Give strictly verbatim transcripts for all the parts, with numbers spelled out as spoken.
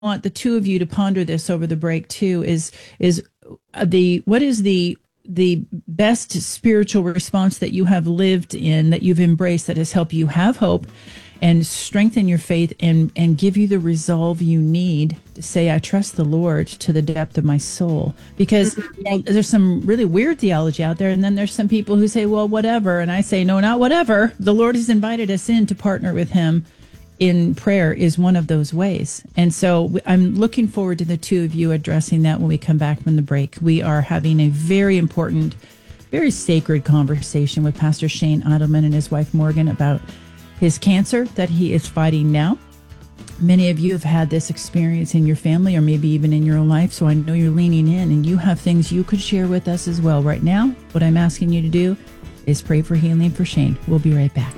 want the two of you to ponder this over the break too. Is is uh, the what is the the best spiritual response that you have lived in, that you've embraced, that has helped you have hope and strengthen your faith and and give you the resolve you need to say, I trust the Lord to the depth of my soul. Because well, there's some really weird theology out there, and then there's some people who say, well, whatever. And I say, no, not whatever. The Lord has invited us in to partner with him in prayer is one of those ways. And so I'm looking forward to the two of you addressing that when we come back from the break. We are having a very important, very sacred conversation with Pastor Shane Idleman and his wife Morgan about his cancer that he is fighting now. Many of you have had this experience in your family or maybe even in your own life, so I know you're leaning in and you have things you could share with us as well. Right now, what I'm asking you to do is pray for healing for Shane. We'll be right back.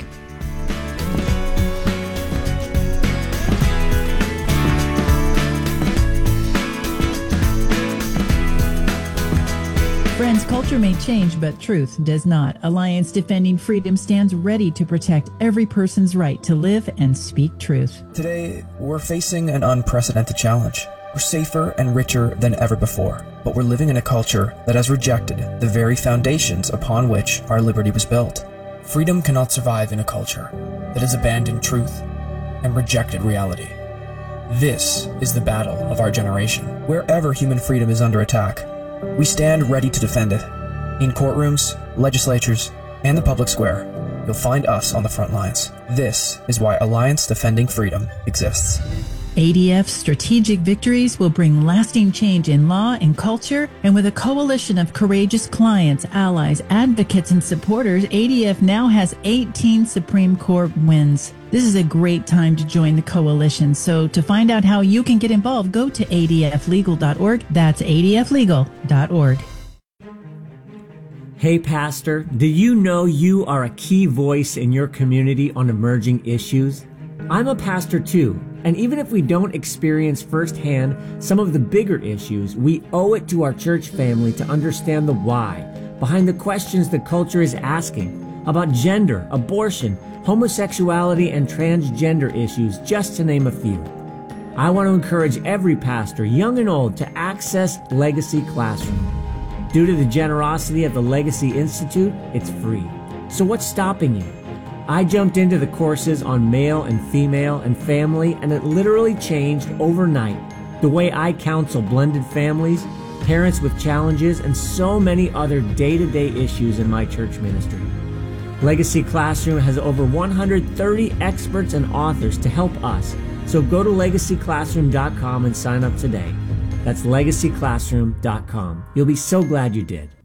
Friends, culture may change, but truth does not. Alliance Defending Freedom stands ready to protect every person's right to live and speak truth. Today, we're facing an unprecedented challenge. We're safer and richer than ever before, but we're living in a culture that has rejected the very foundations upon which our liberty was built. Freedom cannot survive in a culture that has abandoned truth and rejected reality. This is the battle of our generation. Wherever human freedom is under attack, we stand ready to defend it. In courtrooms, legislatures, and the public square, you'll find us on the front lines. This is why Alliance Defending Freedom exists. A D F's strategic victories will bring lasting change in law and culture, and with a coalition of courageous clients, allies, advocates, and supporters, A D F now has eighteen Supreme Court wins. This is a great time to join the coalition. So to find out how you can get involved, go to A D F legal dot org. That's A D F legal dot org. Hey, Pastor, do you know you are a key voice in your community on emerging issues? I'm a pastor too, and even if we don't experience firsthand some of the bigger issues, we owe it to our church family to understand the why behind the questions the culture is asking about gender, abortion, homosexuality, and transgender issues, just to name a few. I want to encourage every pastor, young and old, to access Legacy Classroom. Due to the generosity of the Legacy Institute, it's free. So what's stopping you? I jumped into the courses on male and female and family, and it literally changed overnight the way I counsel blended families, parents with challenges, and so many other day-to-day issues in my church ministry. Legacy Classroom has over one hundred thirty experts and authors to help us. So go to legacy classroom dot com and sign up today. That's legacy classroom dot com. You'll be so glad you did.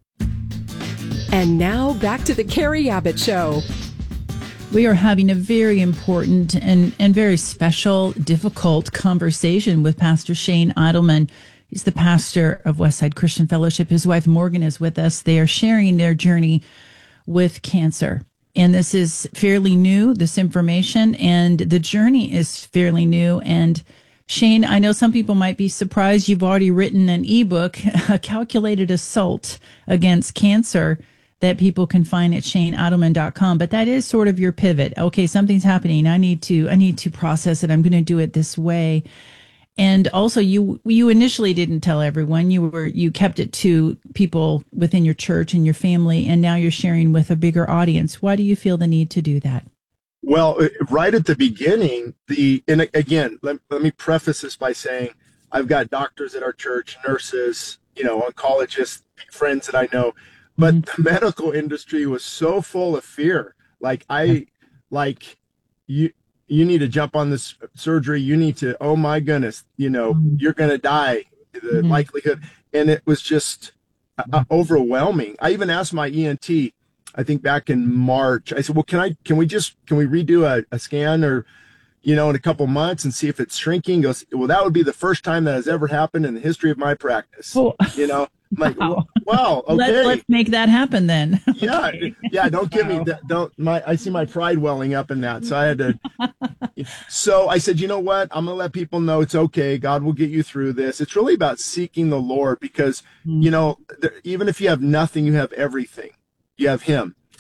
And now back to the Carrie Abbott Show. We are having a very important and, and very special, difficult conversation with Pastor Shane Idleman. He's the pastor of Westside Christian Fellowship. His wife Morgan is with us. They are sharing their journey with cancer. And this is fairly new, this information, and the journey is fairly new. And Shane, I know some people might be surprised you've already written an ebook, A Calculated Assault Against Cancer, that people can find at shane idleman dot com. But that is sort of your pivot. Okay, something's happening. I need to I need to process it. I'm going to do it this way. And also, you you initially didn't tell everyone. You were you kept it to people within your church and your family, and now you're sharing with a bigger audience. Why do you feel the need to do that? Well, right at the beginning, the and again, let, let me preface this by saying I've got doctors at our church, nurses, you know, oncologists, friends that I know, but mm-hmm. the medical industry was so full of fear. Like I, like you. You need to jump on this surgery. You need to, oh my goodness, you know, mm-hmm. you're going to die, the mm-hmm. likelihood. And it was just uh, overwhelming. I even asked my E N T, I think back in March, I said, well, can I, can we just, can we redo a, a scan or, you know, in a couple months and see if it's shrinking? He goes, well, that would be the first time that has ever happened in the history of my practice. Oh. You know, I'm like, wow, wow okay. Let, let's make that happen then. yeah. Yeah. Don't give wow. me that. Don't my, I see my pride welling up in that. So I had to, so I said, you know what? I'm going to let people know it's okay. God will get you through this. It's really about seeking the Lord because, mm. you know, there, even if you have nothing, you have everything. You have him.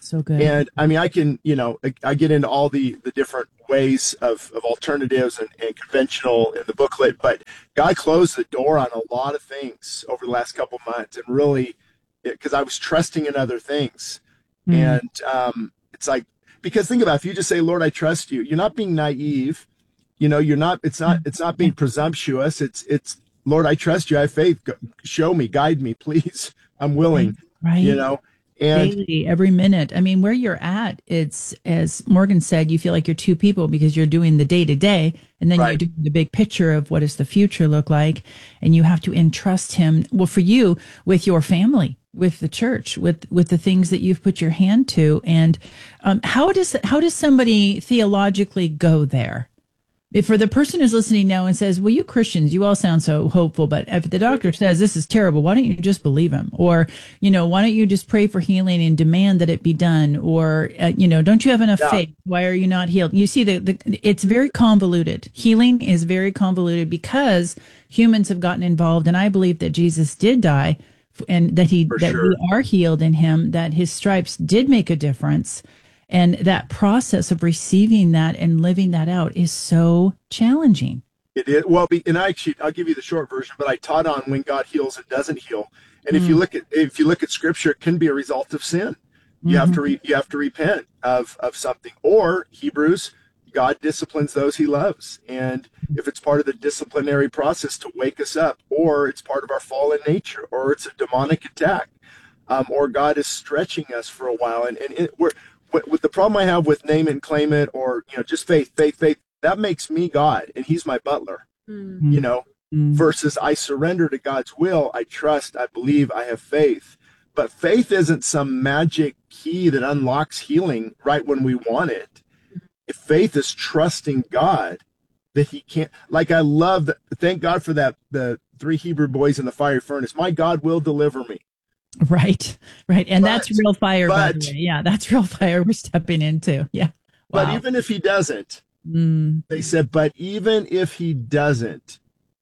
So good. And I mean, I can, you know, I, I get into all the, the different ways of, of alternatives and, and conventional in the booklet, but God closed the door on a lot of things over the last couple months, and really, because I was trusting in other things. Mm. And um, it's like, because think about it, if you just say, Lord, I trust you, you're not being naive. You know, you're not, it's not, it's not being presumptuous. It's, it's, Lord, I trust you. I have faith. Go, show me, guide me, please. I'm willing, right. you know. And daily, every minute. I mean, where you're at, it's, as Morgan said, you feel like you're two people because you're doing the day to day, and then right. you're doing the big picture of what does the future look like, and you have to entrust him. Well, for you, with your family, with the church, with with the things that you've put your hand to, and um, how does how does somebody theologically go there? If for the person who's listening now and says, well, you Christians, you all sound so hopeful, but if the doctor says this is terrible, why don't you just believe him? Or, you know, why don't you just pray for healing and demand that it be done? Or, uh, you know, don't you have enough yeah. faith? Why are you not healed? You see, the, the it's very convoluted. Healing is very convoluted because humans have gotten involved. And I believe that Jesus did die and that he for that sure. we are healed in him, that his stripes did make a difference. And that process of receiving that and living that out is so challenging. It is. Well, be, and I actually, I'll give you the short version, but I taught on when God heals and doesn't heal. And mm. if you look at, if you look at scripture, it can be a result of sin. You mm-hmm. have to, re, you have to repent of, of something. Or Hebrews, God disciplines those he loves. And if it's part of the disciplinary process to wake us up, or it's part of our fallen nature, or it's a demonic attack, um, or God is stretching us for a while. And, and it, we're, with the problem I have with name it and claim it, or, you know, just faith, faith, faith, that makes me God and he's my butler, mm. you know, mm. versus I surrender to God's will. I trust, I believe, I have faith. But faith isn't some magic key that unlocks healing right when we want it. If faith is trusting God that he can't, like I love that. Thank God for that. The three Hebrew boys in the fiery furnace, my God will deliver me. Right, right. And but, that's real fire, but, by the way. Yeah, that's real fire we're stepping into. Yeah. Wow. But even if he doesn't, mm. they said, but even if he doesn't,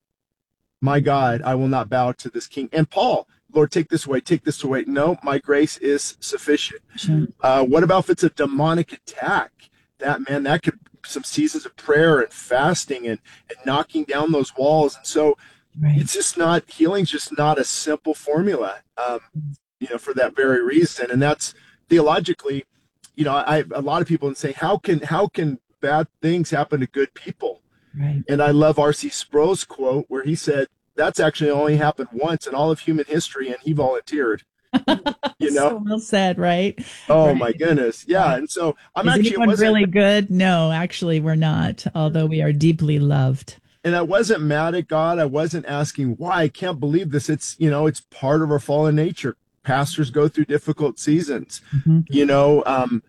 my God, I will not bow to this king. And Paul, Lord, take this away, take this away. No, my grace is sufficient. Sure. Uh, what about if it's a demonic attack? That, man, that could some seasons of prayer and fasting and, and knocking down those walls. And so, right. It's just not, healing's just not a simple formula, um, you know, for that very reason. And that's theologically, you know, I a lot of people say, how can, how can bad things happen to good people? Right. And I love R C Sproul's quote where he said, that's actually only happened once in all of human history. And he volunteered, you know, so well said, right? Oh right. my goodness. Yeah. Right. And so I'm Is actually anyone really good. No, actually we're not, although we are deeply loved. And I wasn't mad at God. I wasn't asking why. I can't believe this. It's, you know, it's part of our fallen nature. Pastors go through difficult seasons. Mm-hmm. You know, um,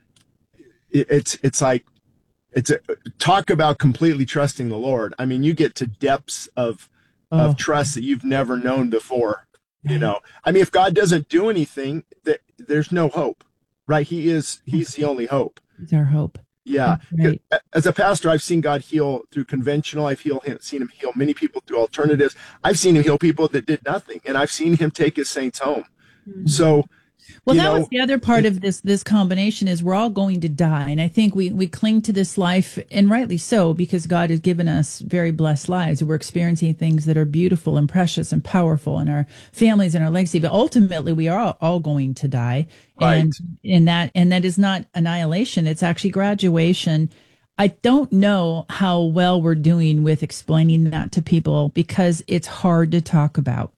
it, it's it's like it's a, talk about completely trusting the Lord. I mean, you get to depths of oh. of trust that you've never known before. You know, I mean, if God doesn't do anything, that there's no hope, right? He is. He's the only hope. He's our hope. Yeah. Right. As a pastor, I've seen God heal through conventional. I've healed him, seen him heal many people through alternatives. I've seen him heal people that did nothing. And I've seen him take his saints home. Mm-hmm. So, well, you that know, was the other part of this, this combination is we're all going to die. And I think we, we cling to this life, and rightly so, because God has given us very blessed lives. We're experiencing things that are beautiful and precious and powerful in our families and our legacy. But ultimately, we are all, all going to die. Right. And in that, and that is not annihilation. It's actually graduation. I don't know how well we're doing with explaining that to people because it's hard to talk about.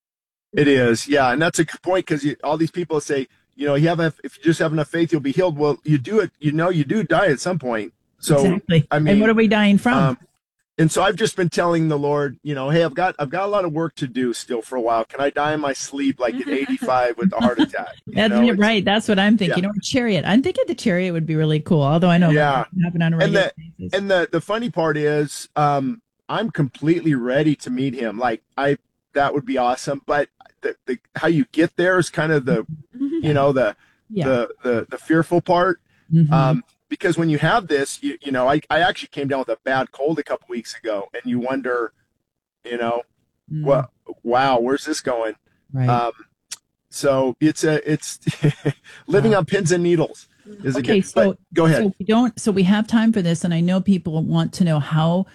It is. Yeah. And that's a good point, because all these people say, you know, you have a, if you just have enough faith, you'll be healed. Well, you do it, you know, you do die at some point. So, exactly. I mean, and what are we dying from? Um, and so I've just been telling the Lord, you know, hey, I've got, I've got a lot of work to do still for a while. Can I die in my sleep like at eighty-five with a heart attack? You That's know, right. That's what I'm thinking. Yeah. Or chariot. I'm thinking the chariot would be really cool. Although I know yeah. that happen on a regular and the, basis. And the, the funny part is, um, I'm completely ready to meet him. Like I, that would be awesome. But the, the, how you get there is kind of the, you know, the, yeah. the, the, the fearful part. Mm-hmm. Um, because when you have this, you, you know, I, I actually came down with a bad cold a couple weeks ago, and you wonder, you know, mm. what, wow, where's this going? Right. Um, So it's a it's living wow. on pins and needles is okay, a good. So but go ahead. So we don't. So we have time for this, and I know people want to know how.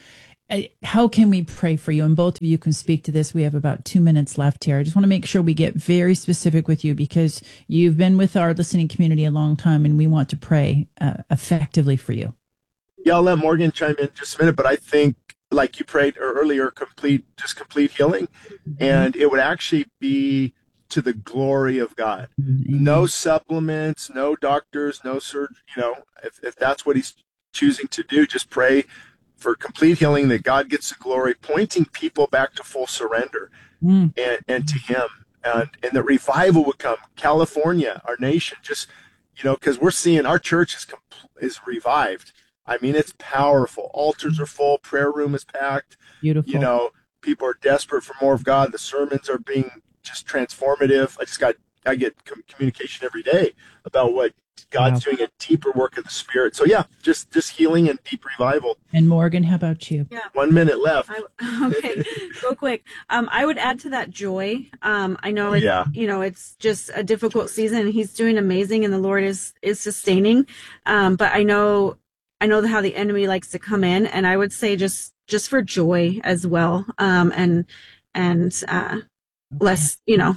How can we pray for you? And both of you can speak to this. We have about two minutes left here. I just want to make sure we get very specific with you because you've been with our listening community a long time, and we want to pray uh, effectively for you. Yeah, I'll let Morgan chime in just a minute, but I think, like you prayed earlier, complete, just complete healing, mm-hmm. and it would actually be to the glory of God. Mm-hmm. No supplements, no doctors, no surgery. You know, if, if that's what he's choosing to do, just pray for complete healing, that God gets the glory, pointing people back to full surrender mm. and, and to him. And, and the revival would come. California, our nation, just, you know, because we're seeing our church is is revived. I mean, it's powerful. Altars are full. Prayer room is packed. Beautiful. You know, people are desperate for more of God. The sermons are being just transformative. I just got, I get com- communication every day about what God's wow. doing a deeper work of the Spirit. So yeah, just just healing and deep revival. And Morgan, how about you? Yeah. One minute left. I, okay, real quick. Um, I would add to that joy. Um, I know it's, yeah. you know, it's just a difficult season, and he's doing amazing, and the Lord is is sustaining. Um, but I know, I know how the enemy likes to come in, and I would say just just for joy as well. Um, and and uh, okay. less, you know,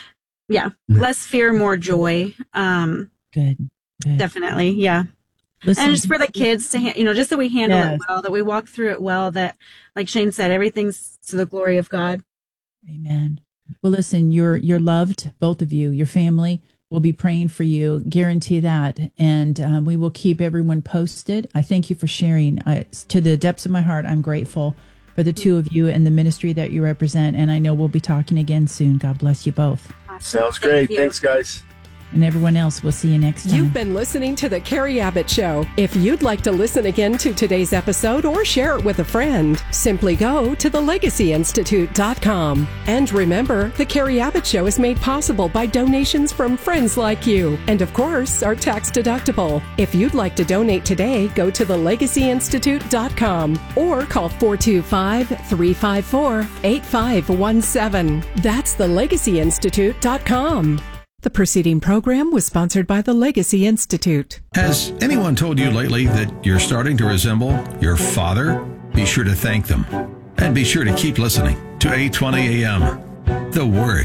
yeah, less fear, more joy. Um. Good. Good. Definitely. Yeah. Listen, and just for the kids to, ha- you know, just that we handle yes. it well, that we walk through it well, that, like Shane said, everything's to the glory of God. Amen. Well, listen, you're, you're loved, both of you, your family will be praying for you. Guarantee that. And um, we will keep everyone posted. I thank you for sharing. I, to the depths of my heart, I'm grateful for the two of you and the ministry that you represent. And I know we'll be talking again soon. God bless you both. Awesome. Sounds great. Thank Thanks, guys. And everyone else, we'll see you next time. You've been listening to The Carrie Abbott Show. If you'd like to listen again to today's episode or share it with a friend, simply go to the legacy institute dot com. And remember, The Carrie Abbott Show is made possible by donations from friends like you. And of course, are tax deductible. If you'd like to donate today, go to the legacy institute dot com or call four two five, three five four, eight five one seven. That's the legacy institute dot com. The preceding program was sponsored by the Legacy Institute. Has anyone told you lately that you're starting to resemble your father? Be sure to thank them. And be sure to keep listening to eight twenty A M, The Word.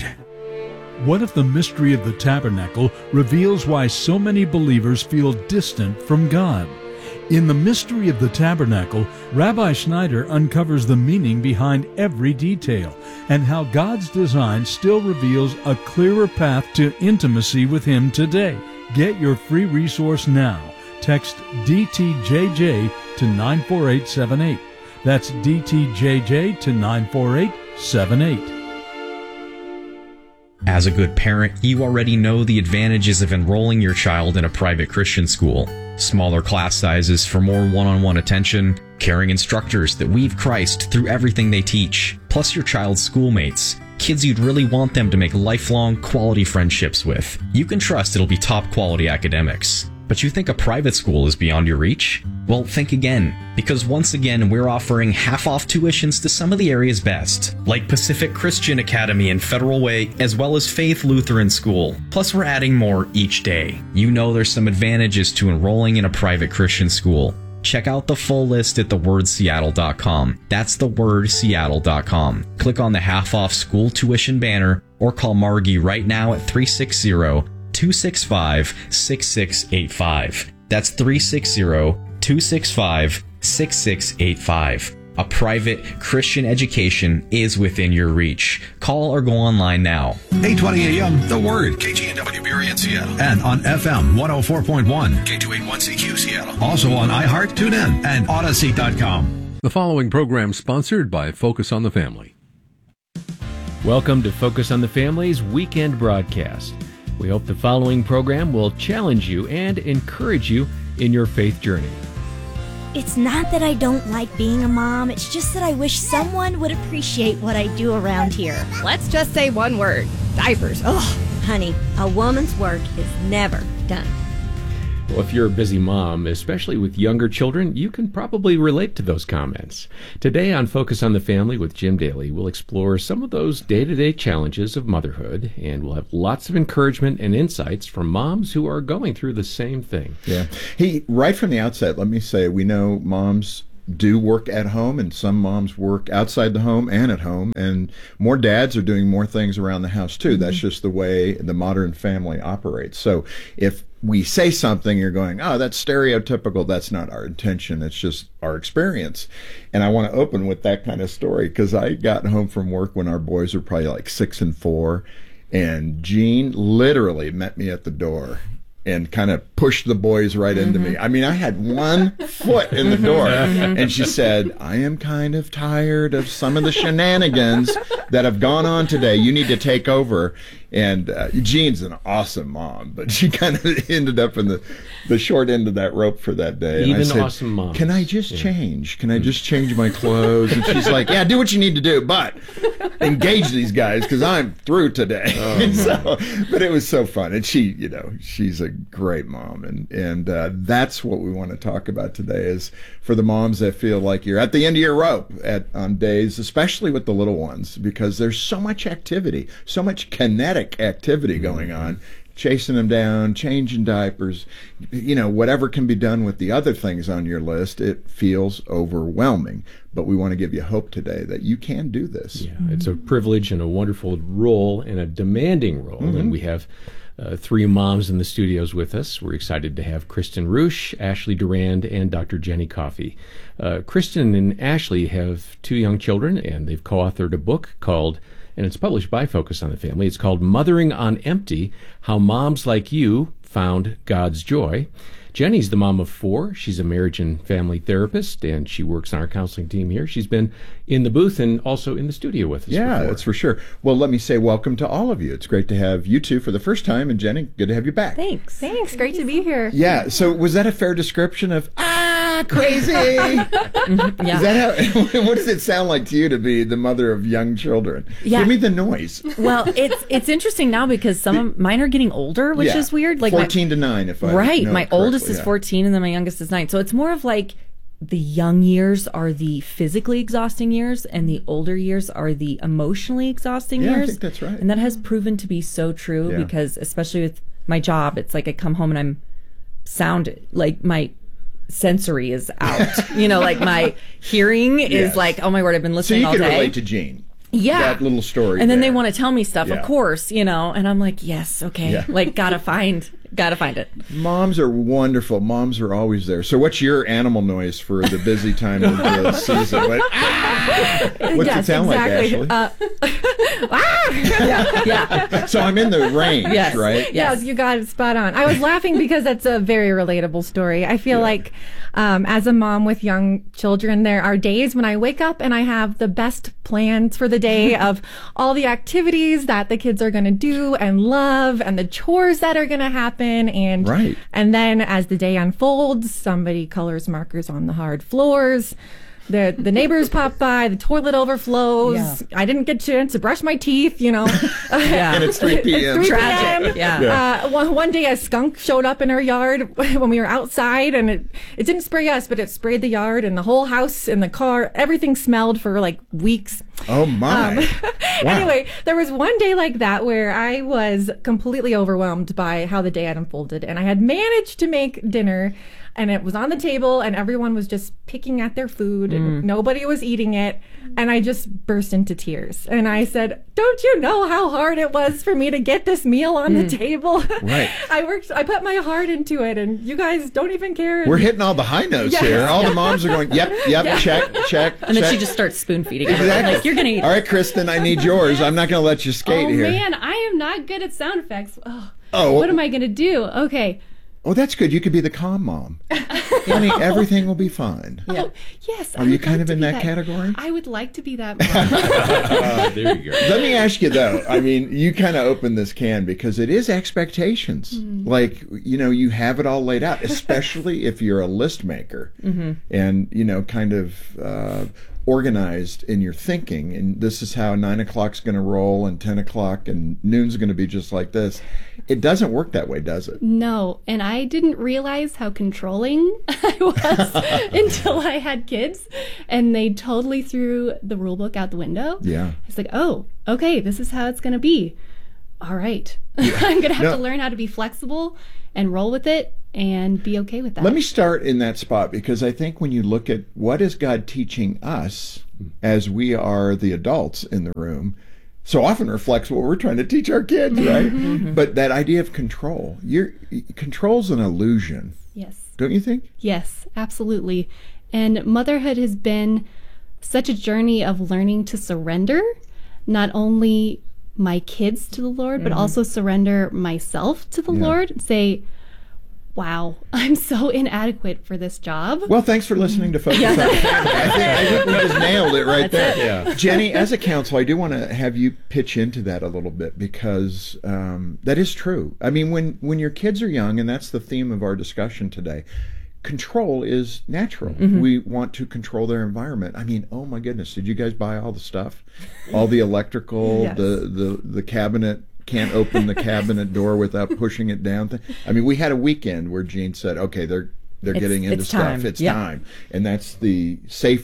What if the mystery of the tabernacle reveals why so many believers feel distant from God? In The Mystery of the Tabernacle, Rabbi Schneider uncovers the meaning behind every detail and how God's design still reveals a clearer path to intimacy with Him today. Get your free resource now. Text D T J J to nine four eight seven eight. That's D T J J to nine four eight seven eight. As a good parent, you already know the advantages of enrolling your child in a private Christian school. Smaller class sizes for more one-on-one attention, caring instructors that weave Christ through everything they teach, plus your child's schoolmates, kids you'd really want them to make lifelong quality friendships with. You can trust it'll be top quality academics. But you think a private school is beyond your reach? Well, think again, because once again we're offering half-off tuitions to some of the area's best, like Pacific Christian Academy and Federal Way, as well as Faith Lutheran School. Plus we're adding more each day. You know there's some advantages to enrolling in a private Christian school. Check out the full list at the word seattle dot com. That's the word seattle dot com. Click on the half-off school tuition banner or call Margie right now at three six zero, two six five, six six eight five. That's three six zero, two six five, six six eight five. A private Christian education is within your reach. Call or go online now. eight twenty A M, The Word, K G N W Berry in Seattle. And on F M one oh four point one, K two eighty-one C Q Seattle. Also on iHeart, TuneIn, and Odyssey dot com. The following program sponsored by Focus on the Family. Welcome to Focus on the Family's weekend broadcast. We hope the following program will challenge you and encourage you in your faith journey. It's not that I don't like being a mom, it's just that I wish someone would appreciate what I do around here. Let's just say one word. Diapers. Ugh, honey, a woman's work is never done. Well, if you're a busy mom, especially with younger children, you can probably relate to those comments. Today on Focus on the Family with Jim Daly, we'll explore some of those day-to-day challenges of motherhood, and we'll have lots of encouragement and insights from moms who are going through the same thing. Yeah. Hey, right from the outset, let me say, we know moms do work at home, and some moms work outside the home and at home, and more dads are doing more things around the house too. Mm-hmm. That's just the way the modern family operates. So if we say something, you're going, oh, that's stereotypical. That's not our intention. It's just our experience. And I want to open with that kind of story because I got home from work when our boys were probably like six and four, and Jean literally met me at the door and kind of pushed the boys right mm-hmm. into me. I mean, I had one foot in the door. And she said, I am kind of tired of some of the shenanigans that have gone on today. You need to take over. And uh, Jean's an awesome mom, but she kind of ended up in the, the short end of that rope for that day. Even and I said, awesome moms. Can I just yeah. change? Can I just change my clothes? And she's like, yeah, do what you need to do, but engage these guys because I'm through today. Oh, so, but it was so fun. And she, you know, she's a great mom. And, and uh, that's what we want to talk about today is for the moms that feel like you're at the end of your rope at on days, especially with the little ones, because there's so much activity, so much kinetic activity going on, chasing them down, changing diapers, you know, whatever can be done with the other things on your list, it feels overwhelming. But we want to give you hope today that you can do this. Yeah, it's a privilege and a wonderful role and a demanding role. Mm-hmm. And we have uh, three moms in the studios with us. We're excited to have Kristen Roosh, Ashley Durand, and Doctor Jenny Coffey. Uh, Kristen and Ashley have two young children, and they've co-authored a book called, and it's published by Focus on the Family. It's called Mothering on Empty, How Moms Like You Found God's Joy. Jenny's the mom of four. She's a marriage and family therapist, and she works on our counseling team here. She's been in the booth and also in the studio with us Yeah, before. That's for sure. Well, let me say welcome to all of you. It's great to have you two for the first time, and Jenny, good to have you back. Thanks. Thanks. Great to be here. Yeah, so was that a fair description of, ah, crazy? Yeah. Is that how, what does it sound like to you to be the mother of young children? Yeah. Give me the noise. Well, it's it's interesting now because some of mine are getting older, which yeah. is weird. Like fourteen my, to nine, if I Right. know My oldest is yeah. fourteen and then my youngest is nine. So it's more of like the young years are the physically exhausting years and the older years are the emotionally exhausting yeah, years. I think that's right. And that has proven to be so true yeah. because especially with my job, it's like I come home and I'm sound like my sensory is out. You know, like my hearing yes. is like, oh my word, I've been listening all day. So you can relate to Jean. Yeah. That little story. And then there. they want to tell me stuff, yeah. of course, you know, and I'm like, yes, okay. Yeah. Like, gotta find, gotta find it. Moms are wonderful. Moms are always there. So what's your animal noise for the busy time of the season? What, ah! What's yes, it sound exactly. like, Ashley? Uh, ah! yeah, yeah. So I'm in the range, yes. right? Yes. yes, you got it spot on. I was laughing because that's a very relatable story. I feel yeah. like um, as a mom with young children, there are days when I wake up and I have the best plans for the day of all the activities that the kids are going to do and love and the chores that are going to happen. And, right. and then as the day unfolds, somebody colors markers on the hard floors. The the neighbors pop by, the toilet overflows. Yeah. I didn't get a chance to brush my teeth, you know. Yeah. And it's three p.m. It's three Tragic. p.m. Yeah. yeah. Uh, one, one day a skunk showed up in our yard when we were outside, and it, it didn't spray us, but it sprayed the yard and the whole house and the car. Everything smelled for like weeks. Oh, my. Um, wow. Anyway, there was one day like that where I was completely overwhelmed by how the day had unfolded, and I had managed to make dinner. And it was on the table and everyone was just picking at their food and mm. nobody was eating it. And I just burst into tears. And I said, don't you know how hard it was for me to get this meal on mm. the table? Right. I worked, I put my heart into it and you guys don't even care. We're hitting all the high notes yes. here. All the moms are going, yep, yep, yeah. check, check, And then check. she just starts spoon feeding. Exactly. Like, you're going to eat. All right, Kristen, I need yours. I'm not going to let you skate oh, here. Oh, man, I am not good at sound effects. Oh, oh what am I going to do? Okay. Oh, that's good. You could be the calm mom. Honey, everything will be fine. Yeah. Oh, yes. Are you kind of in that, that category? I would like to be that mom. uh, there you go. Let me ask you, though. I mean, you kind of opened this can because it is expectations. Mm. Like, you know, you have it all laid out, especially if you're a list maker mm-hmm. and, you know, kind of uh, organized in your thinking. And this is how nine o'clock's going to roll and ten o'clock and noon's going to be just like this. It doesn't work that way, does it? No, and I didn't realize how controlling I was until I had kids, and they totally threw the rule book out the window. Yeah. It's like, oh, okay, this is how it's going to be. All right. I'm going to have No. to learn how to be flexible and roll with it and be okay with that. Let me start in that spot, because I think when you look at what is God teaching us as we are the adults in the room, so often reflects what we're trying to teach our kids, right? Mhm. But that idea of control, you're, control's an illusion. Yes. Don't you think? Yes, absolutely. And motherhood has been such a journey of learning to surrender, not only my kids to the Lord, but Mhm. also surrender myself to the Yeah. Lord and say, wow, I'm so inadequate for this job. Well, thanks for listening to Focus on the Family. I think, I think we just nailed it right That's there. it. Yeah. Jenny, as a counsel, I do want to have you pitch into that a little bit, because um, that is true. I mean, when, when your kids are young, and that's the theme of our discussion today, control is natural. Mhm. We want to control their environment. I mean, oh my goodness, did you guys buy all the stuff? All the electrical, Yes. the, the, the cabinet, can't open the cabinet door without pushing it down. Thing. I mean, we had a weekend where Jean said, okay, they're they're It's- getting into it's stuff. time. It's Yep. time. And that's the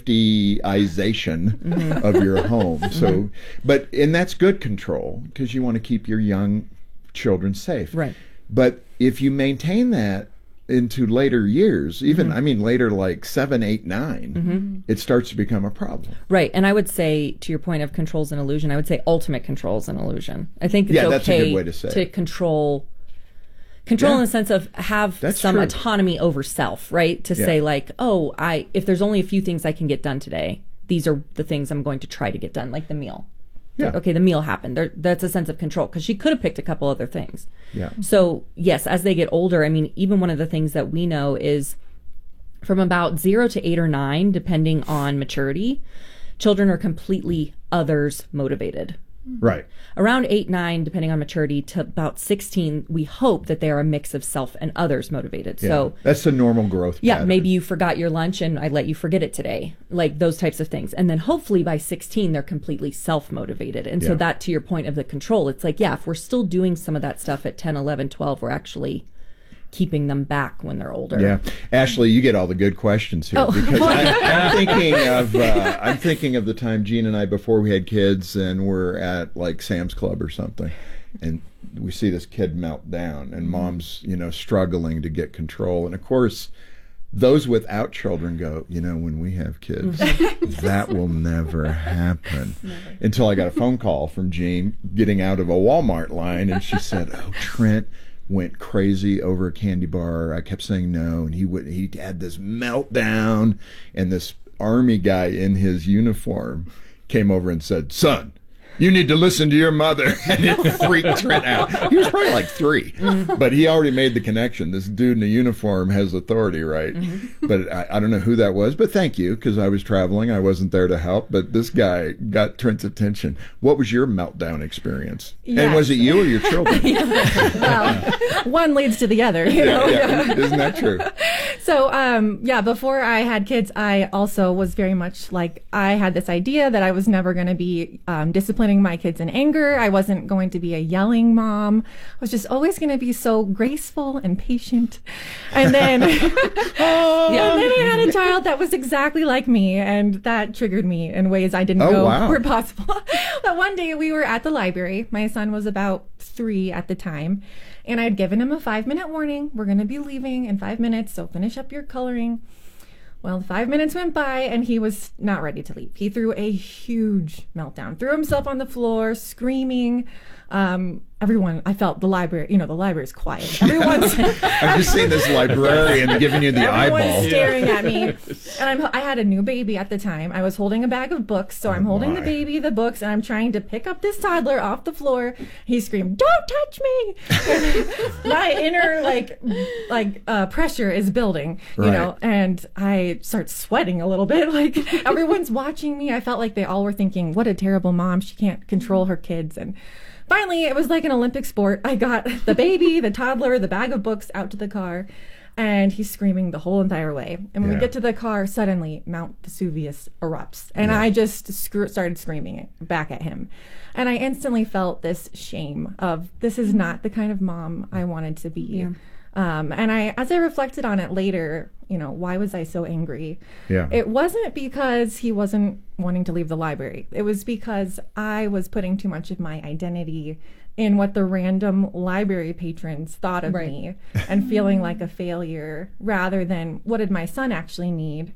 safetyization Mhm. of your home. So, Mhm. but, and that's good control, because you want to keep your young children safe. Right. But if you maintain that into later years, even, Mhm. I mean, later like seven, eight, nine, Mhm. it starts to become a problem. Right. And I would say, to your point of control's an illusion, I would say ultimate control's an illusion. I think it's Yeah, okay that's a good way to say it. control control Yeah. in the sense of have That's some true. autonomy over self, right? To Yeah. say like, oh, I if there's only a few things I can get done today, these are the things I'm going to try to get done, like the meal. Yeah. Like, okay, the meal happened. There, that's a sense of control, because she could have picked a couple other things. Yeah. So yes, as they get older, I mean, even one of the things that we know is from about zero to eight or nine, depending on maturity, children are completely others motivated. Right. Around eight, nine, depending on maturity, to about sixteen, we hope that they are a mix of self and others motivated. Yeah. So that's the normal growth yeah, pattern. maybe you forgot your lunch and I let you forget it today. Like those types of things. And then hopefully by sixteen, they're completely self-motivated. And so Yeah. that, to your point of the control, it's like, yeah, if we're still doing some of that stuff at ten, eleven, twelve, we're actually keeping them back when they're older. Yeah, Ashley, you get all the good questions here Oh. because I, I'm thinking of uh, I'm thinking of the time Jean and I, before we had kids, and we're at like Sam's Club or something, and we see this kid melt down, and mom's you know struggling to get control, and of course, those without children go, you know, when we have kids, that will never happen. Until I got a phone call from Jean getting out of a Walmart line, and she said, "Oh, Trent went crazy over a candy bar. I kept saying no, and he would he had this meltdown, and this army guy in his uniform came over and said, 'Son, you need to listen to your mother.'" And it freaked Trent out. He was probably like three, but he already made the connection. This dude in a uniform has authority, right? Mm-hmm. But I, I don't know who that was, but thank you, because I was traveling. I wasn't there to help, but this guy got Trent's attention. What was your meltdown experience? And Yes. was it you or your children? Well, one leads to the other, you know. Yeah, yeah. Isn't that true? So, um, yeah, before I had kids, I also was very much like, I had this idea that I was never going to be um, disciplining my kids in anger. I wasn't going to be a yelling mom. I was just always going to be so graceful and patient. And then, and then I had a child that was exactly like me, and that triggered me in ways I didn't Oh, know wow. were possible. But one day we were at the library. My son was about three at the time. And I'd given him a five minute warning. We're going to be leaving in five minutes, so finish up your coloring. Well, five minutes went by and he was not ready to leave. He threw a huge meltdown, threw himself on the floor, screaming. Um, everyone, I felt the library, you know, the library's quiet. Everyone's I've just seen this librarian giving you the Everyone's eyeball. staring at me. And I'm, I had a new baby at the time. I was holding a bag of books. So I'm holding the my. baby, the books, and I'm trying to pick up this toddler off the floor. He screamed, "Don't touch me!" And my inner like like uh, pressure is building, you Right. know, and I start sweating a little bit. Like everyone's watching me. I felt like they all were thinking, "What a terrible mom. She can't control her kids." And finally, it was like an Olympic sport. I got the baby, the toddler, the bag of books out to the car. And he's screaming the whole entire way. And when Yeah. we get to the car, suddenly Mount Vesuvius erupts. And Yeah. I just screw- started screaming back at him. And I instantly felt this shame of, this is not the kind of mom I wanted to be. Yeah. Um, and I, as I reflected on it later, you know, why was I so angry? Yeah. It wasn't because he wasn't wanting to leave the library. It was because I was putting too much of my identity in what the random library patrons thought of Right. me and feeling like a failure rather than what did my son actually need.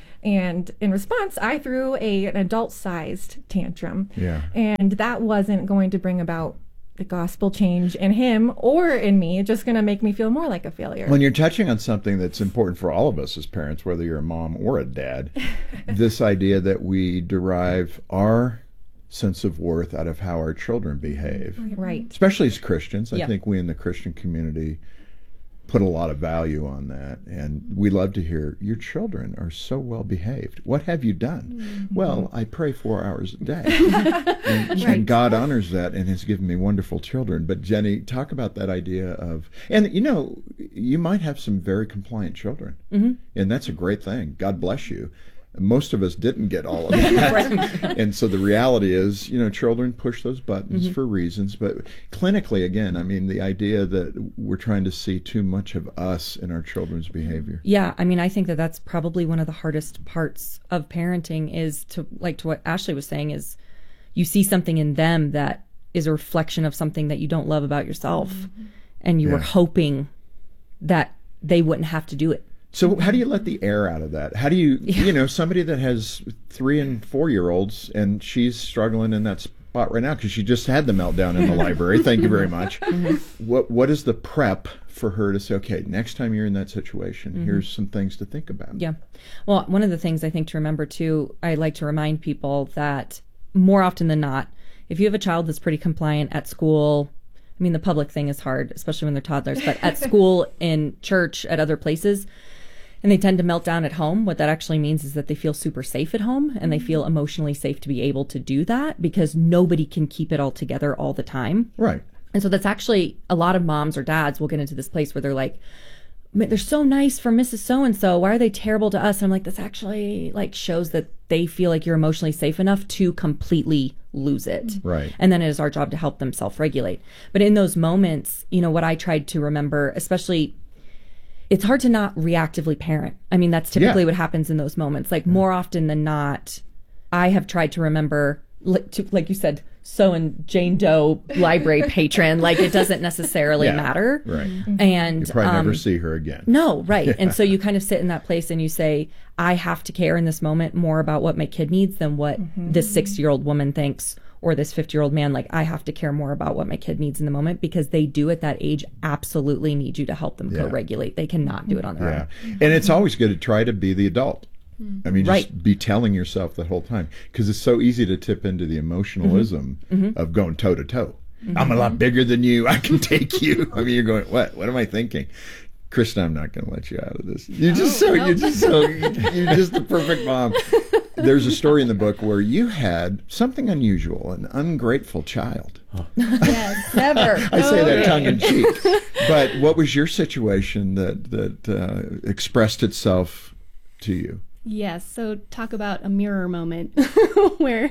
And in response, I threw a, an adult-sized tantrum. Yeah. And that wasn't going to bring about the gospel change in him or in me. It's just going to make me feel more like a failure. When you're touching on something that's important for all of us as parents, whether you're a mom or a dad, this idea that we derive our sense of worth out of how our children behave. Right. Especially as Christians. I Yeah. think we in the Christian community put a lot of value on that. And we love to hear, your children are so well behaved. What have you done? Mm-hmm. Well, I pray four hours a day. and, Right. and God honors that and has given me wonderful children. But Jenny, talk about that idea of, and you know, you might have some very compliant children. Mm-hmm. And that's a great thing. God bless you. Most of us didn't get all of that. And so the reality is, you know, children push those buttons Mm-hmm. for reasons. But clinically, again, I mean, the idea that we're trying to see too much of us in our children's behavior. Yeah, I mean, I think that that's probably one of the hardest parts of parenting is to, like to what Ashley was saying, is you see something in them that is a reflection of something that you don't love about yourself. Mm-hmm. And you Yeah. were hoping that they wouldn't have to do it. So how do you let the air out of that? How do you, you know, somebody that has three and four year olds and she's struggling in that spot right now because she just had the meltdown in the library. Thank you very much. Mm-hmm. What What is the prep for her to say, okay, next time you're in that situation, Mm-hmm. here's some things to think about? Yeah. Well, one of the things I think to remember too, I like to remind people that more often than not, if you have a child that's pretty compliant at school, I mean, the public thing is hard, especially when they're toddlers, but at school, in church, at other places, and they tend to melt down at home, what that actually means is that they feel super safe at home and they feel emotionally safe to be able to do that because nobody can keep it all together all the time. Right. And so that's actually, a lot of moms or dads will get into this place where they're like, they're so nice for Missus So-and-so. Why are they terrible to us? And I'm like, this actually like shows that they feel like you're emotionally safe enough to completely lose it. Right. And then it is our job to help them self-regulate. But in those moments, you know, what I tried to remember, especially, it's hard to not reactively parent. I mean, that's typically Yeah. what happens in those moments. Like more often than not, I have tried to remember, like, to, like you said, so and Jane Doe library patron, like it doesn't necessarily Yeah, matter. right. And You probably um, never see her again. no, right. Yeah. And so you kind of sit in that place and you say, I have to care in this moment more about what my kid needs than what this sixty-year-old woman thinks or this fifty-year-old man. Like, I have to care more about what my kid needs in the moment because they do at that age absolutely need you to help them Yeah. co-regulate. They cannot do it on their Yeah. own. And it's always good to try to be the adult. I mean, just Right. be telling yourself the whole time because it's so easy to tip into the emotionalism Mhm. of going toe to toe. Mhm. I'm a lot bigger than you. I can take you. I mean, you're going, what? What am I thinking? Krista, I'm not going to let you out of this. You're just so, you're just so, you're just the perfect mom. There's a story in the book where you had something unusual, an ungrateful child. Yes, never. I say that Okay. tongue in cheek. But what was your situation that, that uh, expressed itself to you? Yes, so talk about a mirror moment where,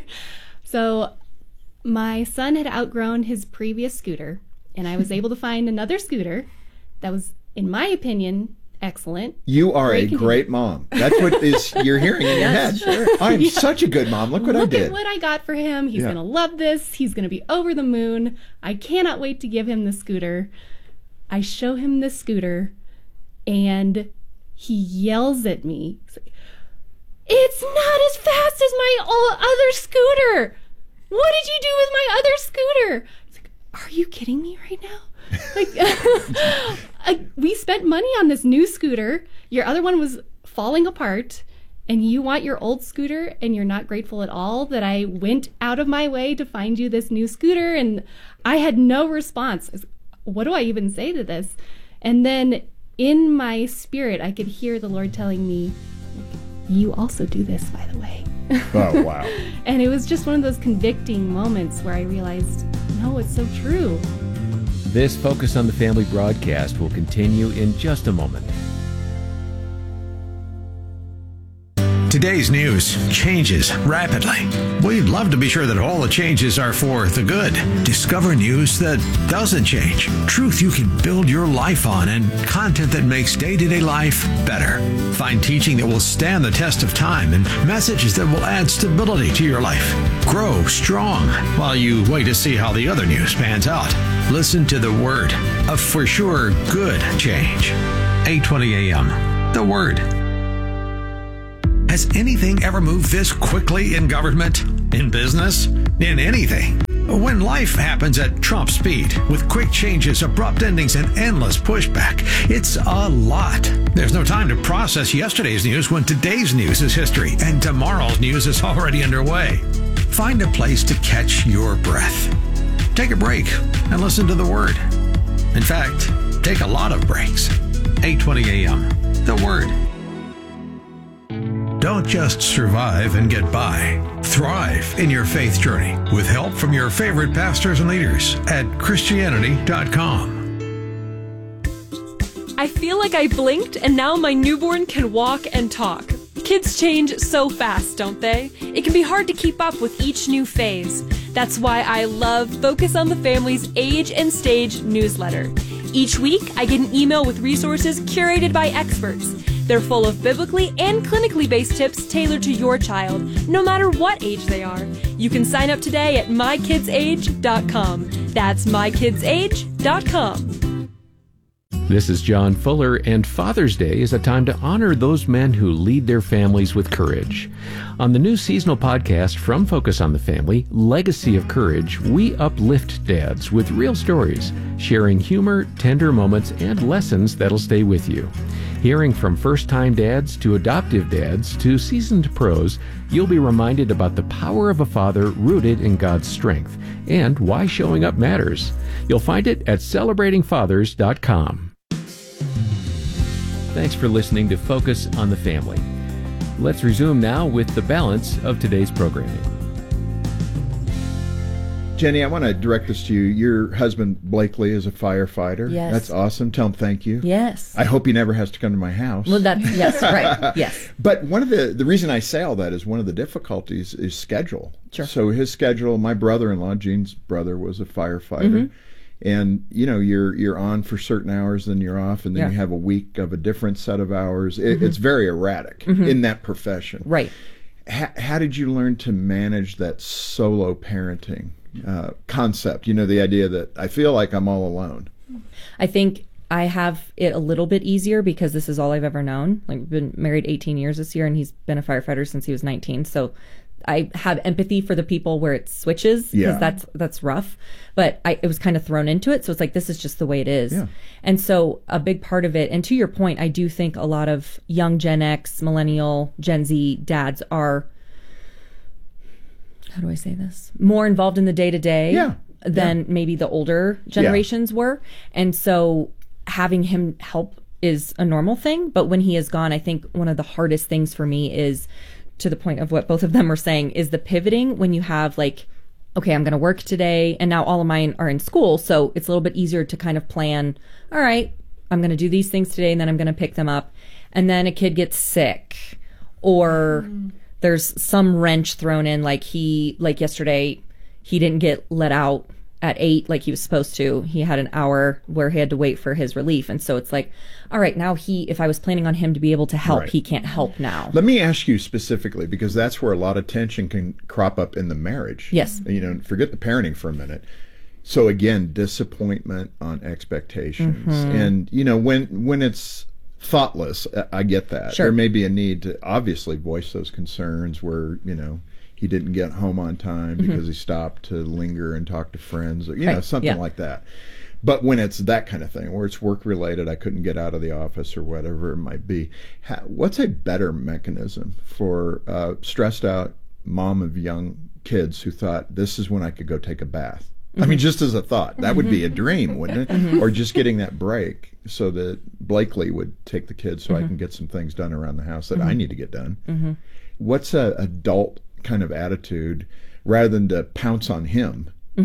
so my son had outgrown his previous scooter, and I was able to find another scooter that was, in my opinion, excellent. You are Great a condition. great mom. That's what is you're hearing in Yes, your head. sure. I'm Yeah. such a good mom. Look what Look I did. at what I got for him. He's Yeah. going to love this. He's going to be over the moon. I cannot wait to give him the scooter. I show him the scooter, and he yells at me. He's like, it's not as fast as my o- other scooter. What did you do with my other scooter? It's like, are you kidding me right now? Like, I, we spent money on this new scooter. Your other one was falling apart, and you want your old scooter, and you're not grateful at all that I went out of my way to find you this new scooter. And I had no response. I was, what do I even say to this? And then in my spirit, I could hear the Lord telling me, you also do this, by the way. Oh, wow. And it was just one of those convicting moments where I realized, no, it's so true. This Focus on the Family broadcast will continue in just a moment. Today's news changes rapidly. We'd love to be sure that all the changes are for the good. Discover news that doesn't change, truth you can build your life on, and content that makes day-to-day life better. Find teaching that will stand the test of time and messages that will add stability to your life. Grow strong while you wait to see how the other news pans out. Listen to the Word, a for sure good change. eight twenty a m The Word. Has anything ever moved this quickly in government, in business, in anything? When life happens at Trump speed, with quick changes, abrupt endings, and endless pushback, it's a lot. There's no time to process yesterday's news when today's news is history and tomorrow's news is already underway. Find a place to catch your breath. Take a break and listen to the Word. In fact, take a lot of breaks. eight twenty a m The Word. Don't just survive and get by. Thrive in your faith journey with help from your favorite pastors and leaders at Christianity dot com. I feel like I blinked and now my newborn can walk and talk. Kids change so fast, don't they? It can be hard to keep up with each new phase. That's why I love Focus on the Family's Age and Stage newsletter. Each week, I get an email with resources curated by experts. They're full of biblically and clinically based tips tailored to your child, no matter what age they are. You can sign up today at my kids age dot com. That's my kids age dot com. This is John Fuller, and Father's Day is a time to honor those men who lead their families with courage. On the new seasonal podcast from Focus on the Family, Legacy of Courage, we uplift dads with real stories, sharing humor, tender moments, and lessons that'll stay with you. Hearing from first-time dads to adoptive dads to seasoned pros, you'll be reminded about the power of a father rooted in God's strength and why showing up matters. You'll find it at celebrating fathers dot com. Thanks for listening to Focus on the Family. Let's resume now with the balance of today's programming. Jenny, I want to direct this to you. Your husband, Blakely, is a firefighter. Yes. That's awesome. Tell him thank you. Yes. I hope he never has to come to my house. Well, that, yes, right. Yes. But one of the, the reason I say all that is one of the difficulties is schedule. Sure. So his schedule, my brother-in-law, Gene's brother, was a firefighter. Mm-hmm. And, you know, you're you're on for certain hours, then you're off, and then Yeah. you have a week of a different set of hours. It, Mm-hmm. It's very erratic Mhm. in that profession. Right. How, how did you learn to manage that solo parenting uh, concept? You know, the idea that I feel like I'm all alone. I think I have it a little bit easier because this is all I've ever known. Like, we've been married eighteen years this year, and he's been a firefighter since he was nineteen. So I have empathy for the people where it switches, because Yeah. that's that's rough. But I, it was kind of thrown into it, so it's like, this is just the way it is. Yeah. And so a big part of it, and to your point, I do think a lot of young Gen X, Millennial, Gen Z dads are, how do I say this, more involved in the day to day Yeah. than Yeah. maybe the older generations were. And so having him help is a normal thing. But when he is gone, I think one of the hardest things for me is, to the point of what both of them were saying, is the pivoting when you have like, okay, I'm going to work today, and now all of mine are in school. So it's a little bit easier to kind of plan, all right, I'm going to do these things today, and then I'm going to pick them up. And then a kid gets sick, or mm. there's some wrench thrown in, like he, like yesterday, he didn't get let out at eight like he was supposed to. He had an hour where he had to wait for his relief. And so it's like, all right, now he, if I was planning on him to be able to help, Right. he can't help now. Let me ask you specifically, because that's where a lot of tension can crop up in the marriage. Yes. You know, forget the parenting for a minute. So again, disappointment on expectations. Mhm. And, you know, when when it's thoughtless, I get that. Sure. There may be a need to obviously voice those concerns where, you know, he didn't get home on time because Mhm. he stopped to linger and talk to friends, or, you know, Right. something Yeah. like that. But when it's that kind of thing, where it's work related, I couldn't get out of the office or whatever it might be, ha- what's a better mechanism for uh, stressed out mom of young kids who thought, this is when I could go take a bath? I mean, just as a thought, that would be a dream, wouldn't it? Mhm. Or just getting that break so that Blakely would take the kids so I Mhm. can get some things done around the house that Mhm. I need to get done. Mhm. What's a adult kind of attitude rather than to pounce on him? hmm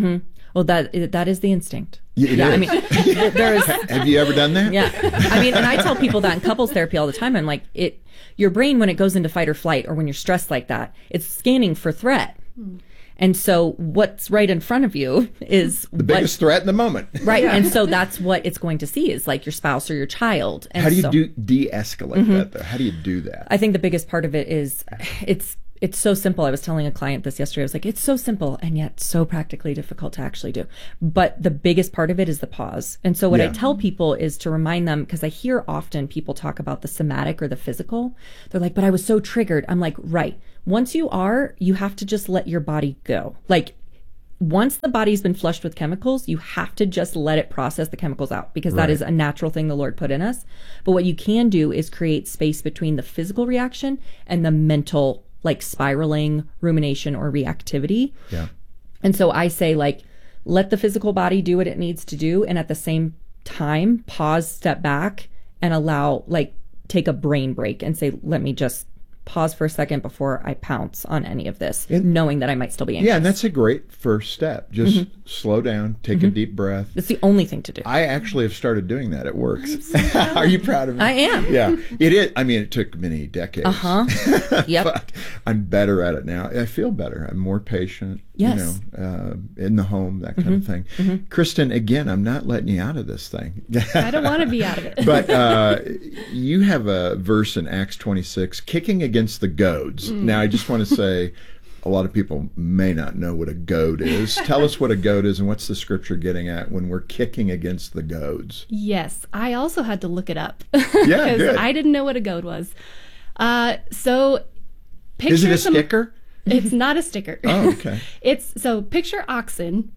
Well, that that is the instinct. Yeah, it yeah is. I mean, there is. Have you ever done that? Yeah, I mean, and I tell people that in couples therapy all the time. I'm like, it, your brain when it goes into fight or flight, or when you're stressed like that, it's scanning for threat. Hmm. And so what's right in front of you is the biggest what, threat in the moment. Right. Yeah. And so that's what it's going to see is like your spouse or your child. And how do you so, do de-escalate mm-hmm. that though? How do you do that? I think the biggest part of it is it's it's so simple. I was telling a client this yesterday. I was like, it's so simple and yet so practically difficult to actually do. But the biggest part of it is the pause. And so what yeah. I tell people is to remind them, because I hear often people talk about the somatic or the physical. They're like, but I was so triggered. I'm like, right. Once you are, you have to just let your body go. Like once the body's been flushed with chemicals, you have to just let it process the chemicals out because right. that is a natural thing the Lord put in us. But what you can do is create space between the physical reaction and the mental, like spiraling rumination or reactivity. Yeah. And so I say like, let the physical body do what it needs to do. And at the same time, pause, step back and allow, like take a brain break and say, let me just pause for a second before I pounce on any of this, and, knowing that I might still be anxious. Yeah, and that's a great first step. Just mm-hmm. slow down, take mm-hmm. a deep breath. It's the only thing to do. I actually have started doing that. It works. Are you proud of me? I am. Yeah, it is. I mean, it took many decades. Uh-huh. Yep. But I'm better at it now. I feel better. I'm more patient. Yes. You know, uh, in the home, that kind mm-hmm. of thing. Mm-hmm. Kristen, again, I'm not letting you out of this thing. I don't want to be out of it. But uh, you have a verse in Acts twenty-six, kicking against the goads. Mm. Now, I just want to say, a lot of people may not know what a goad is. Tell us what a goad is and what's the scripture getting at when we're kicking against the goads. Yes, I also had to look it up. Yeah, good. I didn't know what a goad was. Uh, so, picture Is it a some, sticker? It's not a sticker. Oh, okay. It's so picture oxen,